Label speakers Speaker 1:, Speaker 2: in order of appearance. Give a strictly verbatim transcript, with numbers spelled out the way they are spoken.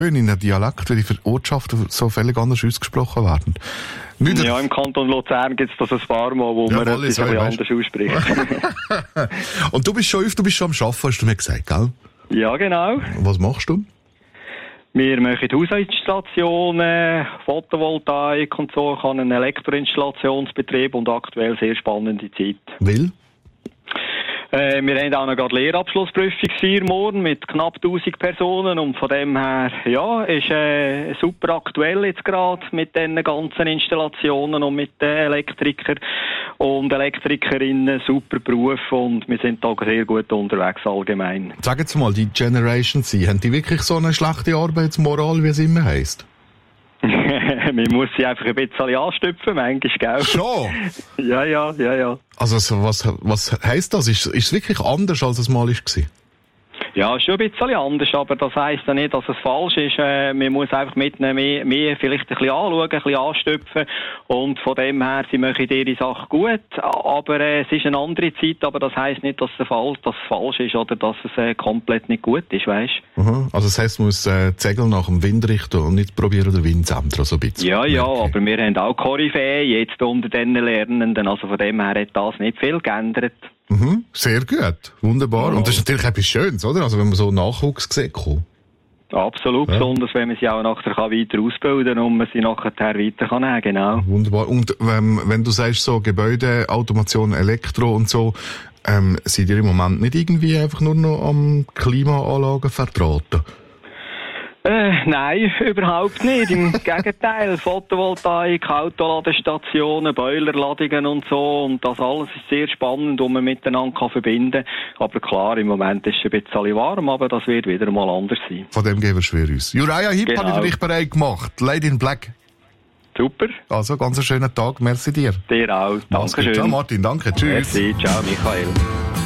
Speaker 1: in einem Dialekt, weil die Ortschaften so völlig anders ausgesprochen werden. Nicht
Speaker 2: ja, im Kanton Luzern gibt es das ein paar Mal, wo ja, man etwas so, anders ausspricht.
Speaker 1: Und du bist schon du bist schon am Arbeiten, hast du mir gesagt, gell?
Speaker 2: Ja, genau.
Speaker 1: Was machst du?
Speaker 2: Wir machen Hausinstallationen, Photovoltaik und so. Ich habe einen Elektroinstallationsbetrieb und aktuell sehr spannende Zeit.
Speaker 1: Will?
Speaker 2: Äh, wir haben auch noch gerade Lehrabschlussprüfung vier morgen mit knapp tausend Personen und von dem her, ja, ist äh, super aktuell jetzt gerade mit den ganzen Installationen und mit den Elektrikern und Elektrikerinnen, super Beruf und wir sind da sehr gut unterwegs allgemein.
Speaker 1: Sag jetzt mal, die Generation Z, haben die wirklich so eine schlechte Arbeitsmoral, wie es immer heisst?
Speaker 2: Man muss sie einfach ein bisschen anstüpfen, manchmal, gell?
Speaker 1: Schon?
Speaker 2: ja, ja, ja, ja.
Speaker 1: Also, was, was heisst das? Ist, ist es wirklich anders, als es mal war?
Speaker 2: Ja, schon ein bisschen anders, aber das heisst ja nicht, dass es falsch ist. Äh, man muss einfach mitnehmen, mehr, mehr vielleicht ein bisschen anschauen, ein bisschen anstüpfen und von dem her, sie machen ihre Sache gut, aber äh, es ist eine andere Zeit, aber das heisst nicht, dass es falsch, dass es falsch ist oder dass es äh, komplett nicht gut ist, weisst du?
Speaker 1: Mhm. Also das heisst, man muss äh, die Segel nach dem Wind richten und nicht probieren, den Wind zu ändern, so ein bisschen.
Speaker 2: Ja, ja, okay. Aber wir haben auch Koryphäen jetzt unter den Lernenden, also von dem her hat das nicht viel geändert.
Speaker 1: Mhm, sehr gut, wunderbar. Ja. Und das ist natürlich etwas Schönes, oder? Also wenn man so Nachwuchs sieht.
Speaker 2: Absolut, ja. Besonders wenn man sie auch nachher weiter ausbilden kann und man sie nachher weiter kann nehmen, genau.
Speaker 1: Wunderbar. Und ähm, wenn du sagst, so Gebäude, Automation, Elektro und so, ähm, seid ihr im Moment nicht irgendwie einfach nur noch am Klimaanlagen verdrahten?
Speaker 2: Äh, nein, überhaupt nicht. Im Gegenteil, Photovoltaik, Autoladestationen, Boilerladungen und so. Und das alles ist sehr spannend, und man miteinander kann verbinden. Aber klar, im Moment ist es ein bisschen warm, aber das wird wieder mal anders sein.
Speaker 1: Von dem gehen wir schwer aus. Uriah Heep
Speaker 2: genau.
Speaker 1: Habe ich dich bereit gemacht. Lady in Black.
Speaker 2: Super.
Speaker 1: Also, ganz einen schönen Tag. Merci dir.
Speaker 2: Dir auch. Dankeschön.
Speaker 1: Ciao Martin, danke. Tschüss.
Speaker 2: Merci. Ciao Michael.